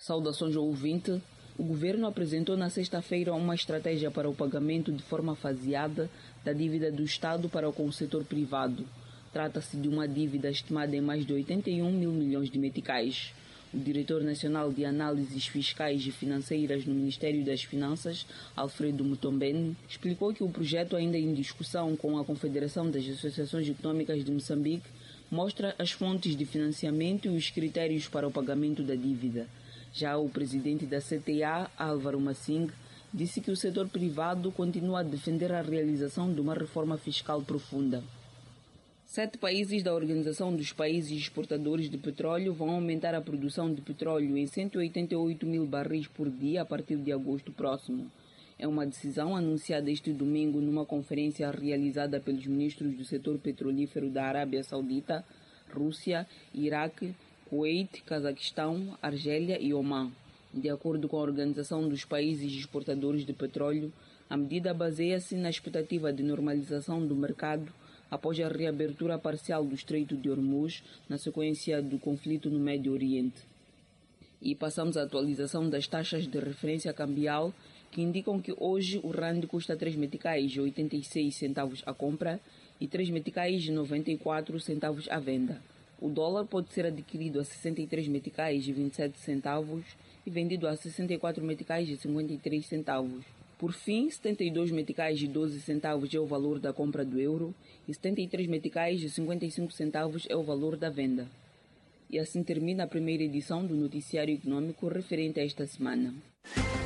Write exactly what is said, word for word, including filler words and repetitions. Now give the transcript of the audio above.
Saudações ao ouvinte. O governo apresentou na sexta-feira uma estratégia para o pagamento de forma faseada da dívida do Estado para com o setor privado. Trata-se de uma dívida estimada em mais de oitenta e um mil milhões de meticais. O diretor nacional de análises fiscais e financeiras no Ministério das Finanças, Alfredo Mutombeni, explicou que o projeto, ainda em discussão com a Confederação das Associações Econômicas de Moçambique, mostra as fontes de financiamento e os critérios para o pagamento da dívida. Já o presidente da C T A, Álvaro Massing, disse que o setor privado continua a defender a realização de uma reforma fiscal profunda. Sete países da Organização dos Países Exportadores de Petróleo vão aumentar a produção de petróleo em cento e oitenta e oito mil barris por dia a partir de agosto próximo. É uma decisão anunciada este domingo numa conferência realizada pelos ministros do setor petrolífero da Arábia Saudita, Rússia, Iraque, Kuwait, Cazaquistão, Argélia e Omã. De acordo com a Organização dos Países Exportadores de Petróleo, a medida baseia-se na expectativa de normalização do mercado após a reabertura parcial do Estreito de Hormuz na sequência do conflito no Médio Oriente. E passamos à atualização das taxas de referência cambial, que indicam que hoje o rand custa três meticais e oitenta e seis centavos à compra e três meticais e noventa e quatro centavos à venda. O dólar pode ser adquirido a sessenta e três meticais e vinte e sete centavos e vendido a sessenta e quatro meticais e cinquenta e três centavos. Por fim, setenta e dois meticais e doze centavos é o valor da compra do euro e setenta e três meticais e cinquenta e cinco centavos é o valor da venda. E assim termina a primeira edição do Noticiário Econômico referente a esta semana.